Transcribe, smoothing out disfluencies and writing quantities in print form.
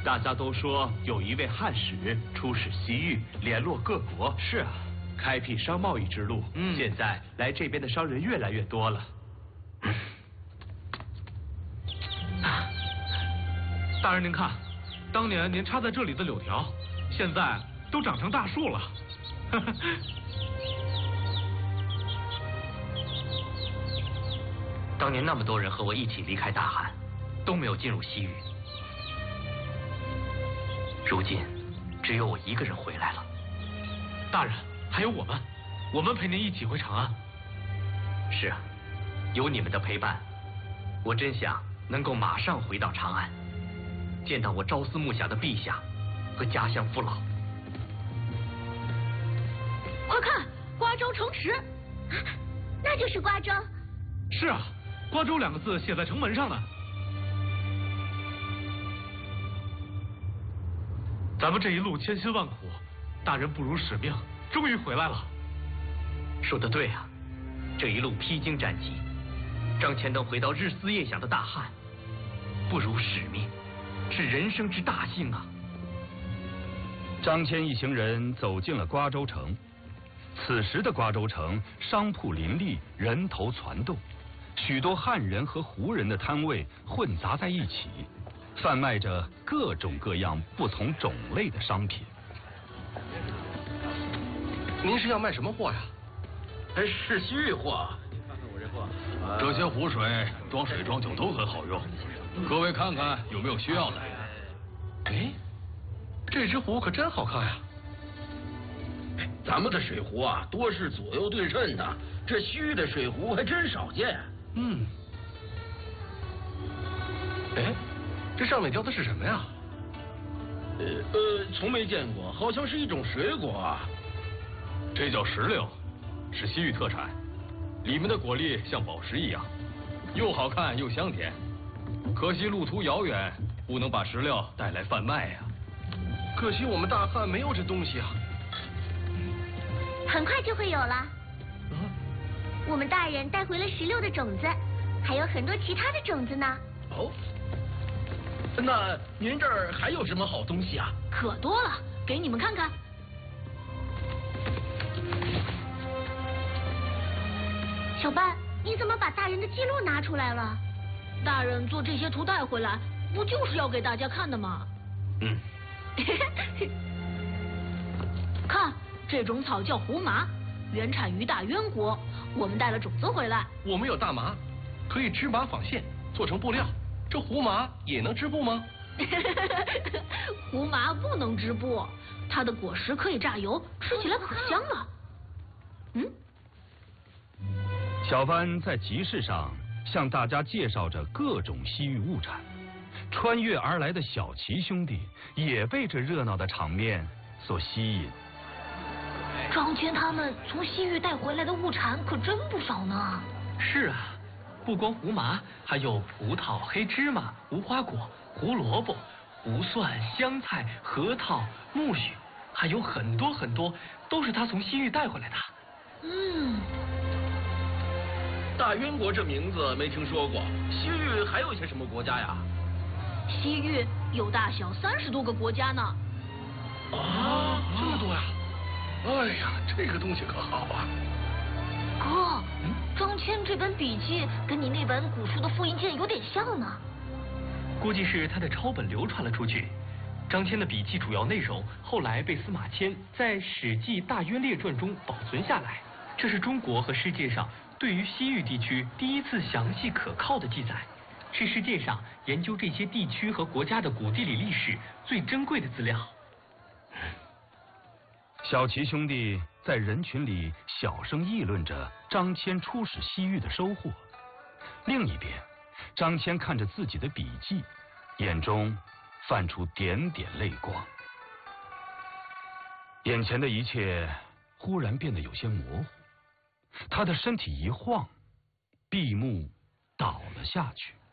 大家都说有一位汉使出使西域，联络各国。 是啊， 开辟商贸易之路。现在来这边的商人越来越多了。 大人您看，当年您插在这里的柳条，现在都长成大树了。 当年那么多人和我一起离开大汉，都没有进入西域。如今，只有我一个人回来了。 大人，还有我们陪您一起回长安。 是啊，有你们的陪伴，我真想能够马上回到长安，见到我朝思暮想的陛下和家乡父老。 快看，瓜州城池， 那就是瓜州。 是啊，瓜州2个字写在城门上呢。咱们这一路千辛万苦，大人不辱使命，终于回来了。 说得对啊，这一路披荆斩棘，张骞能回到日思夜想的大汉，不辱使命，是人生之大幸啊。 张骞一行人走进了瓜州城。此时的瓜州城商铺林立，人头攒动，许多汉人和胡人的摊位混杂在一起，贩卖着各种各样不同种类的商品。 您是要卖什么货呀？ 是西域货。 你看看我这货， 这些壶水装水装酒都很好用，各位看看有没有需要的。 哎，这只壶可真好看呀！ 咱们的水壶啊，多是左右对称的，这西域的水壶还真少见。 哎，这上面雕的是什么呀？ 从没见过，好像是一种水果啊。 这叫石榴，是西域特产，里面的果粒像宝石一样，又好看又香甜。可惜路途遥远，不能把石榴带来贩卖呀。 可惜我们大汉没有这东西啊。 很快就会有了。我们大人带回了石榴的种子，还有很多其他的种子呢。 哦，那您这儿还有什么好东西啊？ 可多了，给你们看看。 小班，你怎么把大人的记录拿出来了？ 大人做这些图带回来，不就是要给大家看的吗？看，这种草叫胡麻，原产于大渊国。我们带了种子回来。 我们有大麻，可以织麻纺线，做成布料。这胡麻也能织布吗？ 胡麻不能织布，它的果实可以榨油，吃起来可香了。 小班在集市上向大家介绍着各种西域物产，穿越而来的小齐兄弟也被这热闹的场面所吸引。 张骞他们从西域带回来的物产可真不少呢。 是啊，不光胡麻，还有葡萄、黑芝麻、无花果、胡萝卜、胡蒜、香菜、核桃、苜蓿，还有很多很多，都是他从西域带回来的。 大渊国这名字没听说过，西域还有一些什么国家呀？ 西域有大小30多个国家呢。 啊，这么多呀！哎呀，这个东西可好啊！ 哥，张骞这本笔记跟你那本古书的复印件有点像呢。 估计是他的抄本流传了出去。张骞的笔记主要内容后来被司马迁在《史记·大渊列传》中保存下来，这是中国和世界上对于西域地区第一次详细可靠的记载，是世界上研究这些地区和国家的古地理历史最珍贵的资料。 小齐兄弟在人群里小声议论着张骞出使西域的收获。另一边，张骞看着自己的笔记，眼中泛出点点泪光。眼前的一切忽然变得有些模糊，他的身体一晃，闭目倒了下去。